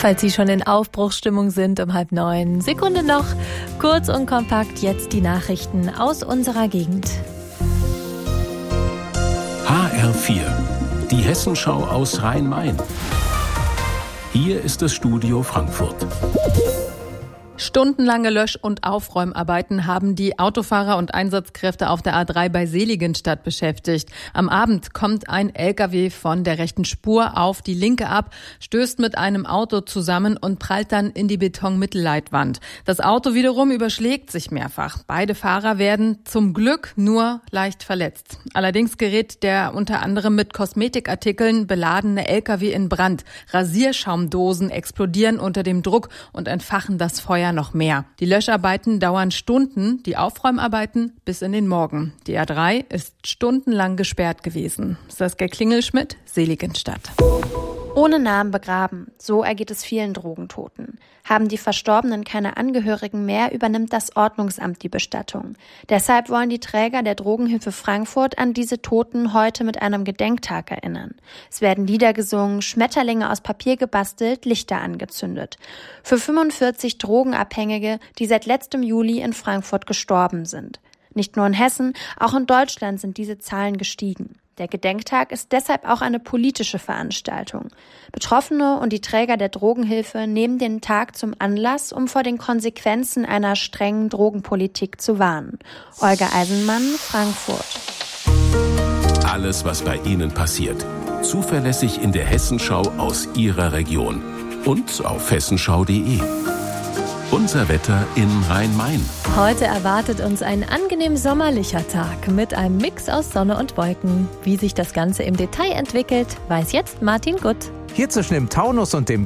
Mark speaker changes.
Speaker 1: Falls Sie schon in Aufbruchsstimmung sind, um 8:30. Sekunde noch, kurz und kompakt, jetzt die Nachrichten aus unserer Gegend.
Speaker 2: HR4, die Hessenschau aus Rhein-Main. Hier ist das Studio Frankfurt.
Speaker 3: Stundenlange Lösch- und Aufräumarbeiten haben die Autofahrer und Einsatzkräfte auf der A3 bei Seligenstadt beschäftigt. Am Abend kommt ein LKW von der rechten Spur auf die linke ab, stößt mit einem Auto zusammen und prallt dann in die Betonmittelleitwand. Das Auto wiederum überschlägt sich mehrfach. Beide Fahrer werden zum Glück nur leicht verletzt. Allerdings gerät der unter anderem mit Kosmetikartikeln beladene LKW in Brand. Rasierschaumdosen explodieren unter dem Druck und entfachen das Feuer noch mehr. Die Löscharbeiten dauern Stunden, die Aufräumarbeiten bis in den Morgen. Die A3 ist stundenlang gesperrt gewesen. Saskia Klingelschmidt, Seligenstadt.
Speaker 4: Ohne Namen begraben, so ergeht es vielen Drogentoten. Haben die Verstorbenen keine Angehörigen mehr, übernimmt das Ordnungsamt die Bestattung. Deshalb wollen die Träger der Drogenhilfe Frankfurt an diese Toten heute mit einem Gedenktag erinnern. Es werden Lieder gesungen, Schmetterlinge aus Papier gebastelt, Lichter angezündet. Für 45 Drogenabhängige, die seit letztem Juli in Frankfurt gestorben sind. Nicht nur in Hessen, auch in Deutschland sind diese Zahlen gestiegen. Der Gedenktag ist deshalb auch eine politische Veranstaltung. Betroffene und die Träger der Drogenhilfe nehmen den Tag zum Anlass, um vor den Konsequenzen einer strengen Drogenpolitik zu warnen. Olga Eisenmann, Frankfurt.
Speaker 2: Alles, was bei Ihnen passiert. Zuverlässig in der Hessenschau aus Ihrer Region. Und auf hessenschau.de. Unser Wetter in Rhein-Main.
Speaker 1: Heute erwartet uns ein angenehm sommerlicher Tag mit einem Mix aus Sonne und Wolken. Wie sich das Ganze im Detail entwickelt, weiß jetzt Martin Gutt.
Speaker 5: Hier zwischen dem Taunus und dem